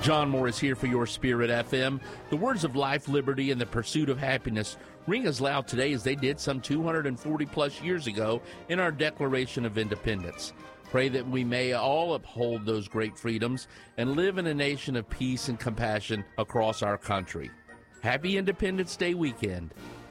John Morris here for your Spirit FM. The words of life, liberty, and the pursuit of happiness ring as loud today as they did some 240 plus years ago in our Declaration of Independence. Pray that we may all uphold those great freedoms and live in a nation of peace and compassion across our country. Happy Independence Day weekend.